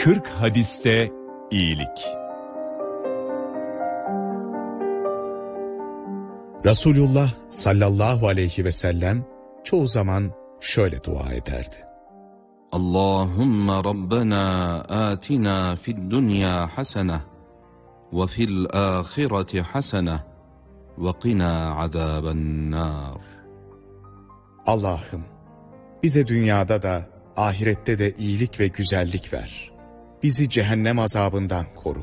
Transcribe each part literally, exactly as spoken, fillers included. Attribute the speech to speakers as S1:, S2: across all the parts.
S1: kırk hadiste iyilik.
S2: Resulullah sallallahu aleyhi ve sellem çoğu zaman şöyle dua ederdi.
S3: Allahümme Rabbena atina fid dunya hasene ve fil ahireti hasene ve qina azaben nar.
S2: Allah'ım bize dünyada da ahirette de iyilik ve güzellik ver. Bizi cehennem azabından koru.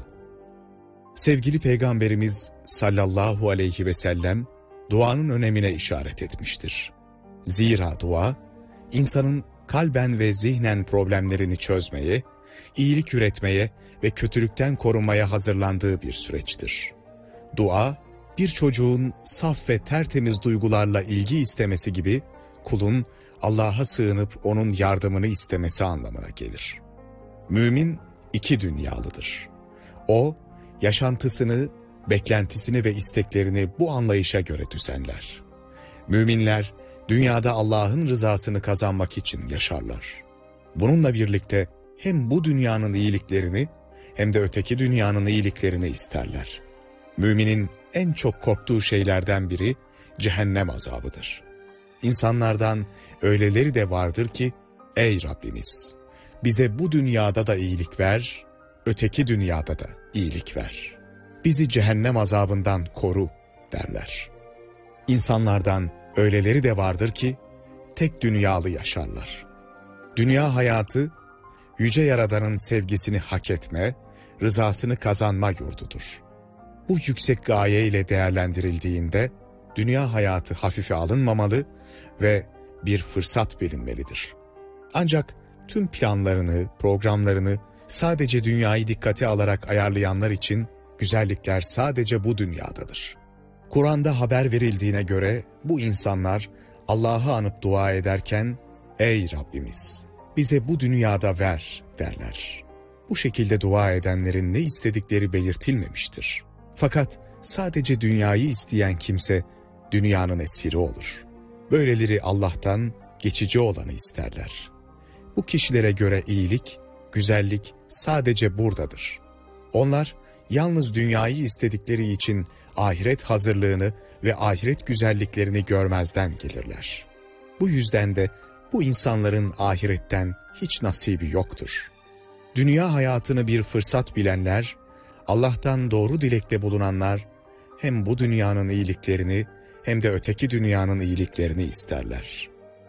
S2: Sevgili Peygamberimiz sallallahu aleyhi ve sellem duanın önemine işaret etmiştir. Zira dua, insanın kalben ve zihnen problemlerini çözmeye, iyilik üretmeye ve kötülükten korunmaya hazırlandığı bir süreçtir. Dua, bir çocuğun saf ve tertemiz duygularla ilgi istemesi gibi, kulun Allah'a sığınıp onun yardımını istemesi anlamına gelir. Mümin iki dünyalıdır. O, yaşantısını, beklentisini ve isteklerini bu anlayışa göre düzenler. Müminler, dünyada Allah'ın rızasını kazanmak için yaşarlar. Bununla birlikte hem bu dünyanın iyiliklerini hem de öteki dünyanın iyiliklerini isterler. Müminin en çok korktuğu şeylerden biri cehennem azabıdır. İnsanlardan öyleleri de vardır ki, ey Rabbimiz, bize bu dünyada da iyilik ver, öteki dünyada da iyilik ver. Bizi cehennem azabından koru derler. İnsanlardan öyleleri de vardır ki, tek dünyalı yaşarlar. Dünya hayatı, Yüce Yaradan'ın sevgisini hak etme, rızasını kazanma yurdudur. Bu yüksek gaye ile değerlendirildiğinde, dünya hayatı hafife alınmamalı ve bir fırsat bilinmelidir. Ancak tüm planlarını, programlarını sadece dünyayı dikkate alarak ayarlayanlar için güzellikler sadece bu dünyadadır. Kur'an'da haber verildiğine göre bu insanlar Allah'ı anıp dua ederken, ey Rabbimiz bize bu dünyada ver derler. Bu şekilde dua edenlerin ne istedikleri belirtilmemiştir. Fakat sadece dünyayı isteyen kimse dünyanın esiri olur. Böyleleri Allah'tan geçici olanı isterler. Bu kişilere göre iyilik, güzellik sadece buradadır. Onlar yalnız dünyayı istedikleri için ahiret hazırlığını ve ahiret güzelliklerini görmezden gelirler. Bu yüzden de bu insanların ahiretten hiç nasibi yoktur. Dünya hayatını bir fırsat bilenler, Allah'tan doğru dilekte bulunanlar, hem bu dünyanın iyiliklerini hem de öteki dünyanın iyiliklerini isterler.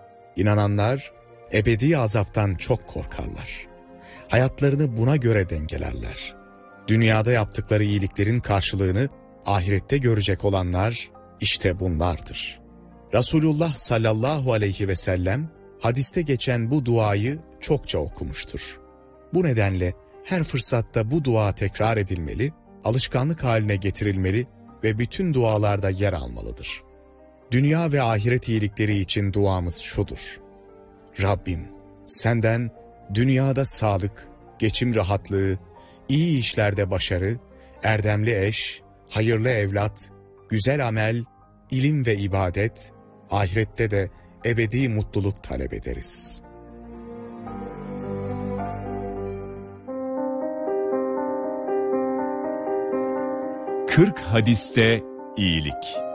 S2: İnananlar ebedi azaptan çok korkarlar. Hayatlarını buna göre dengelerler. Dünyada yaptıkları iyiliklerin karşılığını ahirette görecek olanlar işte bunlardır. Resulullah sallallahu aleyhi ve sellem hadiste geçen bu duayı çokça okumuştur. Bu nedenle her fırsatta bu dua tekrar edilmeli, alışkanlık haline getirilmeli ve bütün dualarda yer almalıdır. Dünya ve ahiret iyilikleri için duamız şudur: Rabbim, senden dünyada sağlık, geçim rahatlığı, iyi işlerde başarı, erdemli eş, hayırlı evlat, güzel amel, ilim ve ibadet, ahirette de ebedi mutluluk talep ederiz.
S1: kırk hadiste iyilik.